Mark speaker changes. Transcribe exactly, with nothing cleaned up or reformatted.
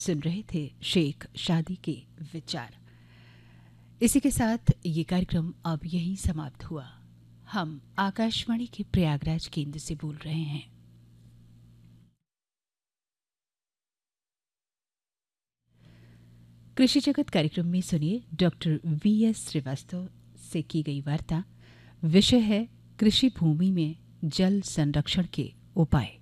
Speaker 1: सुन रहे थे शेख शादी के विचार। इसी के साथ ये कार्यक्रम अब यहीं समाप्त हुआ। हम आकाशवाणी के प्रयागराज केंद्र से बोल रहे हैं। कृषि जगत कार्यक्रम में सुनिए डॉक्टर वी एस श्रीवास्तव से की गई वार्ता। विषय है कृषि भूमि में जल संरक्षण के उपाय।